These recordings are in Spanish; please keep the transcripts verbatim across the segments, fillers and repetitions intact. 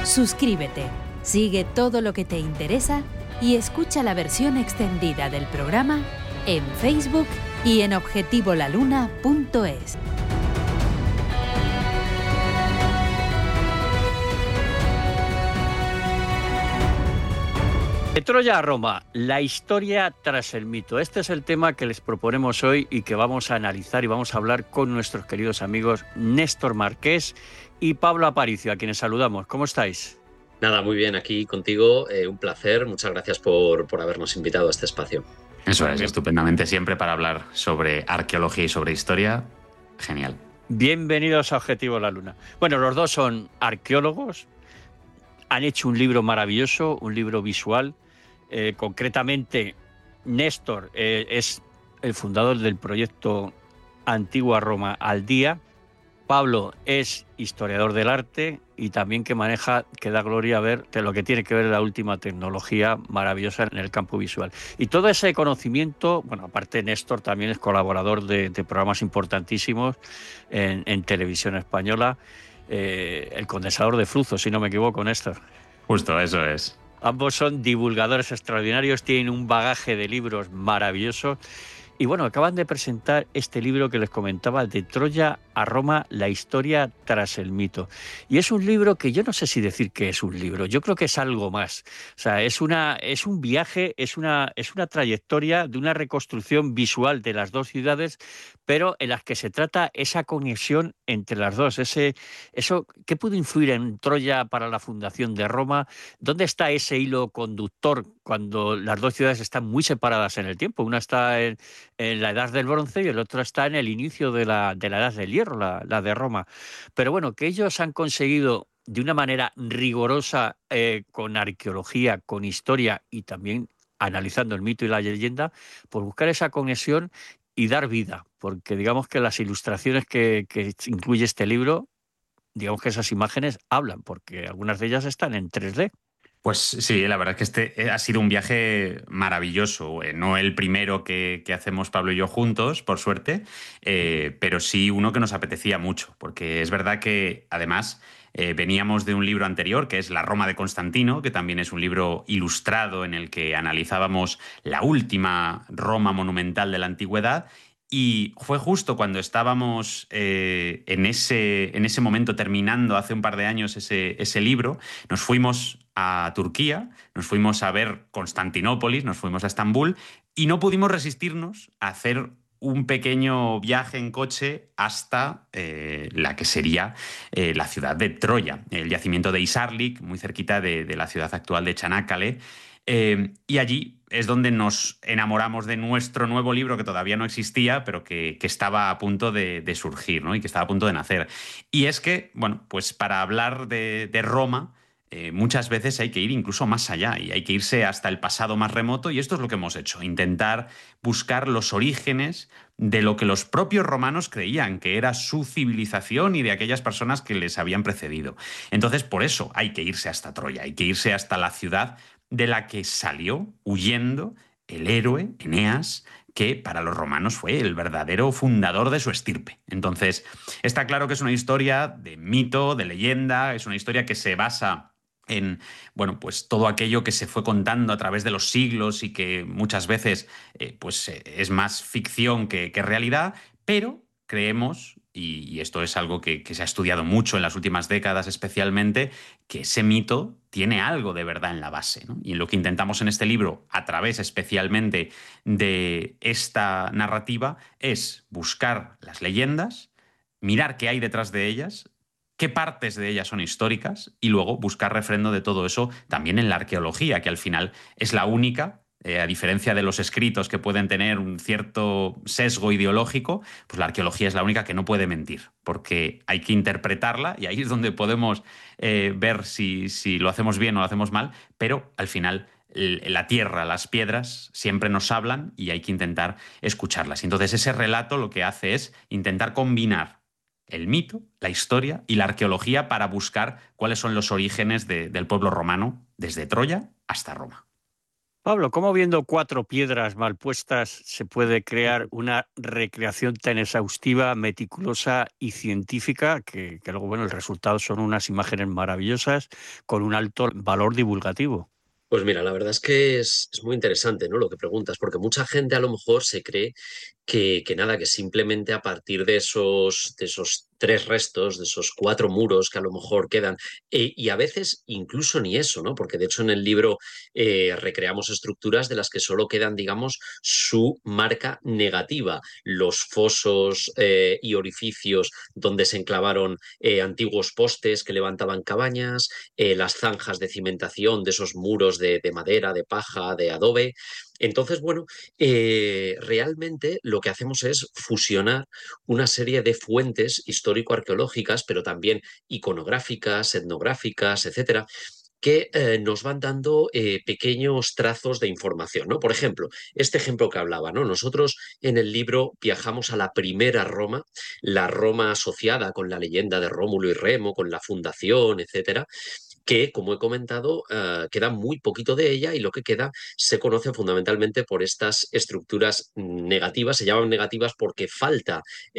Suscríbete, sigue todo lo que te interesa y escucha la versión extendida del programa en Facebook y en objetivo la luna punto es. De Troya a Roma, la historia tras el mito. Este es el tema que les proponemos hoy y que vamos a analizar y vamos a hablar con nuestros queridos amigos Néstor Marqués y Pablo Aparicio, a quienes saludamos. ¿Cómo estáis? Nada, muy bien, aquí contigo, eh, un placer. Muchas gracias por, por habernos invitado a este espacio. Eso es, estupendamente siempre para hablar sobre arqueología y sobre historia. Genial. Bienvenidos a Objetivo la Luna. Bueno, los dos son arqueólogos, han hecho un libro maravilloso, un libro visual. Eh, concretamente, Néstor eh, es el fundador del proyecto Antigua Roma al Día. Pablo es historiador del arte y también que maneja, que da gloria a ver de lo que tiene que ver la última tecnología maravillosa en el campo visual. Y todo ese conocimiento, bueno, aparte Néstor también es colaborador de, de programas importantísimos en, en televisión española, eh, El Condensador de Flujo, si no me equivoco, Néstor. Justo, eso es. Ambos son divulgadores extraordinarios, tienen un bagaje de libros maravilloso. Y bueno, acaban de presentar este libro que les comentaba, De Troya a Roma, la historia tras el mito. Y es un libro que yo no sé si decir que es un libro, yo creo que es algo más. O sea, es, una, es un viaje, es una, es una trayectoria de una reconstrucción visual de las dos ciudades, pero en las que se trata esa conexión entre las dos. Ese, eso, ¿qué pudo influir en Troya para la fundación de Roma? ¿Dónde está ese hilo conductor cuando las dos ciudades están muy separadas en el tiempo? Una está en, en la Edad del Bronce y el otro está en el inicio de la, de la Edad del Hierro, la, la de Roma. Pero bueno, que ellos han conseguido de una manera rigurosa, eh, con arqueología, con historia y también analizando el mito y la leyenda, por buscar esa conexión y dar vida, porque digamos que las ilustraciones que, que incluye este libro, digamos que esas imágenes hablan, porque algunas de ellas están en tres D. Pues sí, la verdad es que este ha sido un viaje maravilloso. No el primero que, que hacemos Pablo y yo juntos, por suerte, eh, pero sí uno que nos apetecía mucho, porque es verdad que además eh, veníamos de un libro anterior, que es La Roma de Constantino, que también es un libro ilustrado en el que analizábamos la última Roma monumental de la antigüedad. Y fue justo cuando estábamos eh, en, ese, en ese momento terminando hace un par de años ese, ese libro, nos fuimos a Turquía, nos fuimos a ver Constantinópolis, nos fuimos a Estambul y no pudimos resistirnos a hacer un pequeño viaje en coche hasta eh, la que sería eh, la ciudad de Troya, el yacimiento de Isarlik, muy cerquita de, de la ciudad actual de Çanakkale. Eh, y allí es donde nos enamoramos de nuestro nuevo libro que todavía no existía, pero que, que estaba a punto de, de surgir, ¿no? Y que estaba a punto de nacer. Y es que, bueno, pues para hablar de, de Roma, eh, muchas veces hay que ir incluso más allá y hay que irse hasta el pasado más remoto, y esto es lo que hemos hecho, intentar buscar los orígenes de lo que los propios romanos creían que era su civilización y de aquellas personas que les habían precedido. Entonces, por eso hay que irse hasta Troya, hay que irse hasta la ciudad de la que salió huyendo el héroe Eneas, que para los romanos fue el verdadero fundador de su estirpe. Entonces, está claro que es una historia de mito, de leyenda, es una historia que se basa en, bueno, pues todo aquello que se fue contando a través de los siglos y que muchas veces eh, pues, eh, es más ficción que, que realidad, pero creemos, y, y esto es algo que, que se ha estudiado mucho en las últimas décadas especialmente, que ese mito tiene algo de verdad en la base, ¿no? Y lo que intentamos en este libro, a través especialmente de esta narrativa, es buscar las leyendas, mirar qué hay detrás de ellas, qué partes de ellas son históricas y luego buscar refrendo de todo eso también en la arqueología, que al final es la única, eh, a diferencia de los escritos que pueden tener un cierto sesgo ideológico, pues la arqueología es la única que no puede mentir, porque hay que interpretarla y ahí es donde podemos eh, ver si, si lo hacemos bien o lo hacemos mal, pero al final la tierra, las piedras siempre nos hablan y hay que intentar escucharlas. Entonces ese relato lo que hace es intentar combinar el mito, la historia y la arqueología para buscar cuáles son los orígenes de, del pueblo romano desde Troya hasta Roma. Pablo, ¿cómo viendo cuatro piedras mal puestas se puede crear una recreación tan exhaustiva, meticulosa y científica que, que luego, bueno, el resultado son unas imágenes maravillosas con un alto valor divulgativo? Pues mira, la verdad es que es, es muy interesante, ¿no? Lo que preguntas, porque mucha gente a lo mejor se cree que, que nada, que simplemente a partir de esos, de esos tres restos, de esos cuatro muros que a lo mejor quedan, e- y a veces incluso ni eso, ¿no? Porque de hecho en el libro eh, recreamos estructuras de las que solo quedan, digamos, su marca negativa, los fosos eh, y orificios donde se enclavaron eh, antiguos postes que levantaban cabañas, eh, las zanjas de cimentación de esos muros de, de madera, de paja, de adobe. Entonces, bueno, eh, realmente lo que hacemos es fusionar una serie de fuentes histórico-arqueológicas, pero también iconográficas, etnográficas, etcétera, que eh, nos van dando eh, pequeños trazos de información, ¿no? Por ejemplo, este ejemplo que hablaba, ¿no? Nosotros en el libro viajamos a la primera Roma, la Roma asociada con la leyenda de Rómulo y Remo, con la fundación, etcétera, que, como he comentado, eh, queda muy poquito de ella y lo que queda se conoce fundamentalmente por estas estructuras negativas. Se llaman negativas porque falta,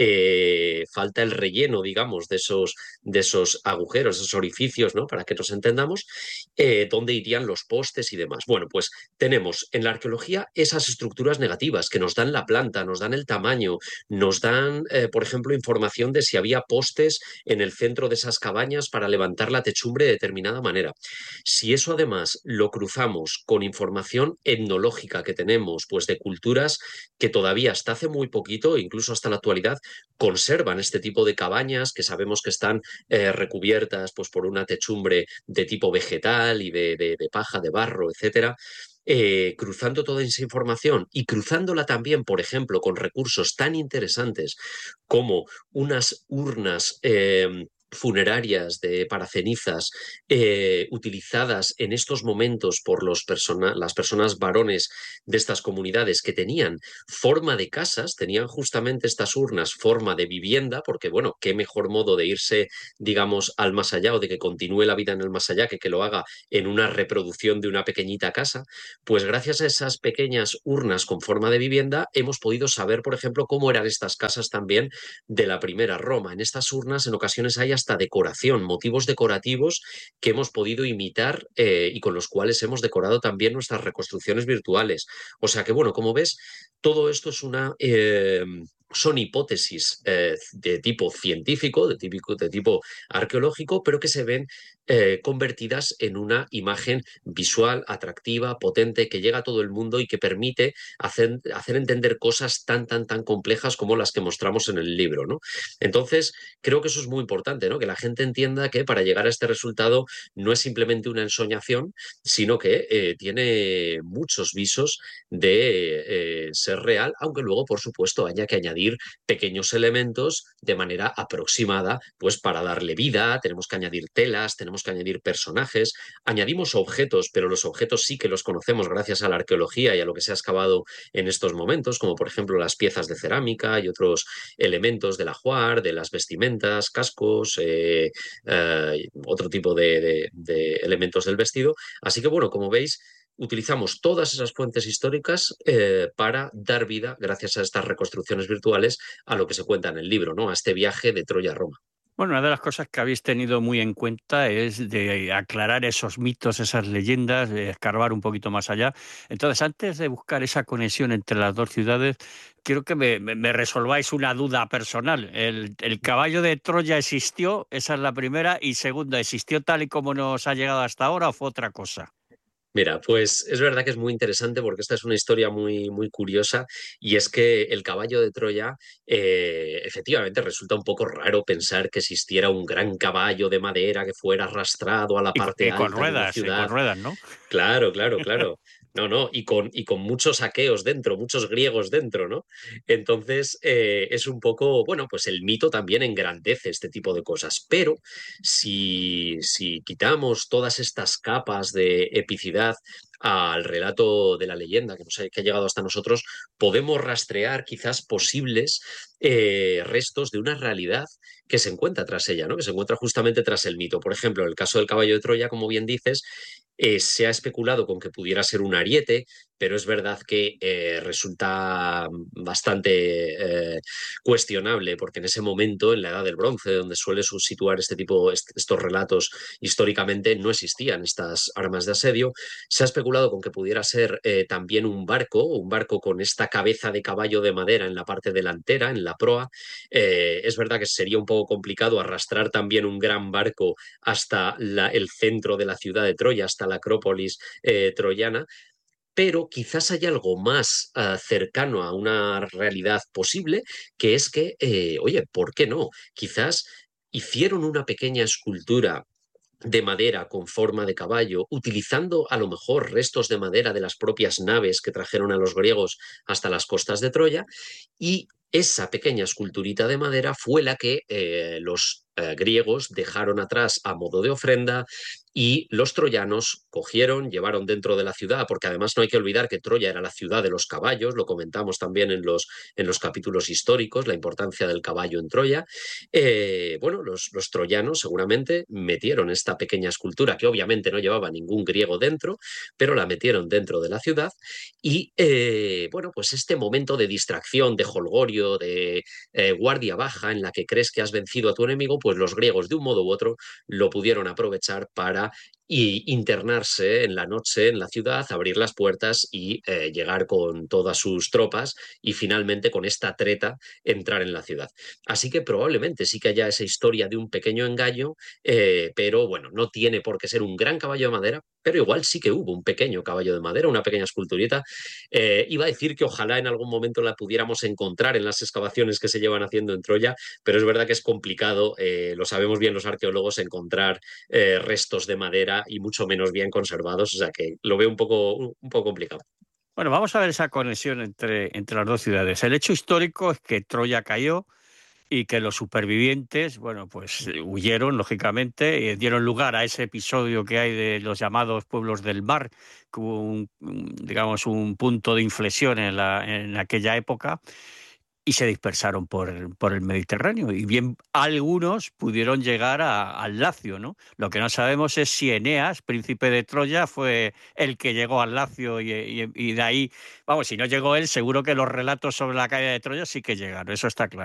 eh, falta el relleno, digamos, de esos, de esos agujeros, esos orificios, ¿no? Para que nos entendamos, eh, dónde irían los postes y demás. Bueno, pues tenemos en la arqueología esas estructuras negativas que nos dan la planta, nos dan el tamaño, nos dan, eh, por ejemplo, información de si había postes en el centro de esas cabañas para levantar la techumbre de determinada manera. Si eso además lo cruzamos con información etnológica que tenemos, pues de culturas que todavía hasta hace muy poquito, incluso hasta la actualidad, conservan este tipo de cabañas que sabemos que están eh, recubiertas pues, por una techumbre de tipo vegetal y de, de, de paja, de barro, etcétera. Eh, cruzando toda esa información y cruzándola también, por ejemplo, con recursos tan interesantes como unas urnas eh, funerarias de, para cenizas eh, utilizadas en estos momentos por los persona, las personas varones de estas comunidades que tenían forma de casas, tenían justamente estas urnas forma de vivienda, porque bueno, qué mejor modo de irse, digamos, al más allá o de que continúe la vida en el más allá que que lo haga en una reproducción de una pequeñita casa. Pues gracias a esas pequeñas urnas con forma de vivienda hemos podido saber, por ejemplo, cómo eran estas casas también de la primera Roma. En estas urnas en ocasiones hay hasta decoración, motivos decorativos que hemos podido imitar eh, y con los cuales hemos decorado también nuestras reconstrucciones virtuales. O sea que, bueno, como ves, todo esto es una... Eh, son hipótesis eh, de tipo científico, de, típico, de tipo arqueológico, pero que se ven eh, convertidas en una imagen visual, atractiva, potente, que llega a todo el mundo y que permite hacer, hacer entender cosas tan, tan, tan complejas como las que mostramos en el libro, ¿no? Entonces, creo que eso es muy importante, ¿no? Que la gente entienda que para llegar a este resultado no es simplemente una ensoñación, sino que eh, tiene muchos visos de eh, ser real, aunque luego, por supuesto, haya que añadir pequeños elementos de manera aproximada, pues para darle vida, tenemos que añadir telas, tenemos que añadir personajes, añadimos objetos, pero los objetos sí que los conocemos gracias a la arqueología y a lo que se ha excavado en estos momentos, como por ejemplo las piezas de cerámica y otros elementos del ajuar, de las vestimentas, cascos, eh, eh, otro tipo de, de, de elementos del vestido. Así que bueno, como veis, utilizamos todas esas fuentes históricas eh, para dar vida, gracias a estas reconstrucciones virtuales, a lo que se cuenta en el libro, ¿no? A este viaje de Troya a Roma. Bueno, una de las cosas que habéis tenido muy en cuenta es de aclarar esos mitos, esas leyendas, de escarbar un poquito más allá. Entonces, antes de buscar esa conexión entre las dos ciudades, quiero que me, me- me resolváis una duda personal. ¿El, el caballo de Troya existió? Esa es la primera. Y segunda, ¿existió tal y como nos ha llegado hasta ahora o fue otra cosa? Mira, pues es verdad que es muy interesante porque esta es una historia muy, muy curiosa y es que el caballo de Troya, eh, efectivamente resulta un poco raro pensar que existiera un gran caballo de madera que fuera arrastrado a la Y, co- parte y con alta de una ruedas, y con ciudad. ruedas, ¿no? Claro, claro, claro. No, no, y con, y con muchos aqueos dentro, muchos griegos dentro, ¿no? Entonces, eh, es un poco, bueno, pues el mito también engrandece este tipo de cosas, pero si, si quitamos todas estas capas de epicidad al relato de la leyenda que, nos ha, que ha llegado hasta nosotros, podemos rastrear quizás posibles eh, restos de una realidad que se encuentra tras ella, ¿no? Que se encuentra justamente tras el mito. Por ejemplo, en el caso del caballo de Troya, como bien dices, Eh, se ha especulado con que pudiera ser un ariete, pero es verdad que eh, resulta bastante eh, cuestionable, porque en ese momento, en la Edad del Bronce, donde suele situar este tipo, est estos relatos históricamente, no existían estas armas de asedio. Se ha especulado con que pudiera ser eh, también un barco, un barco con esta cabeza de caballo de madera en la parte delantera, en la proa. Eh, es verdad que sería un poco complicado arrastrar también un gran barco hasta la, el centro de la ciudad de Troya, hasta la Acrópolis eh, troyana, pero quizás haya algo más uh, cercano a una realidad posible, que es que, eh, oye, ¿por qué no? Quizás hicieron una pequeña escultura de madera con forma de caballo, utilizando a lo mejor restos de madera de las propias naves que trajeron a los griegos hasta las costas de Troya, y esa pequeña esculturita de madera fue la que eh, los eh, griegos dejaron atrás a modo de ofrenda, y los troyanos cogieron, llevaron dentro de la ciudad, porque además no hay que olvidar que Troya era la ciudad de los caballos, lo comentamos también en los, en los capítulos históricos, la importancia del caballo en Troya. Eh, bueno, los, los troyanos seguramente metieron esta pequeña escultura, que obviamente no llevaba ningún griego dentro, pero la metieron dentro de la ciudad, y eh, bueno, pues este momento de distracción, de jolgorio, de eh, guardia baja, en la que crees que has vencido a tu enemigo, pues los griegos de un modo u otro lo pudieron aprovechar para y internarse en la noche en la ciudad, abrir las puertas y eh, llegar con todas sus tropas, y finalmente con esta treta entrar en la ciudad. Así que probablemente sí que haya esa historia de un pequeño engaño, eh, pero bueno, no tiene por qué ser un gran caballo de madera, pero igual sí que hubo un pequeño caballo de madera, una pequeña esculturita. Eh, iba a decir que ojalá en algún momento la pudiéramos encontrar en las excavaciones que se llevan haciendo en Troya, pero es verdad que es complicado, eh, lo sabemos bien los arqueólogos, encontrar eh, restos de madera, y mucho menos bien conservados, o sea que lo veo un poco, un poco complicado. Bueno, vamos a ver esa conexión entre, entre las dos ciudades. El hecho histórico es que Troya cayó y que los supervivientes, bueno, pues eh, huyeron, lógicamente, y dieron lugar a ese episodio que hay de los llamados pueblos del mar, que hubo un, un, digamos, un punto de inflexión en, la, en aquella época, y se dispersaron por, por el Mediterráneo. Y bien, algunos pudieron llegar a, al Lacio, ¿no? Lo que no sabemos es si Eneas, príncipe de Troya, fue el que llegó al Lacio, y, y, y de ahí, vamos, si no llegó él, seguro que los relatos sobre la caída de Troya sí que llegaron, eso está claro.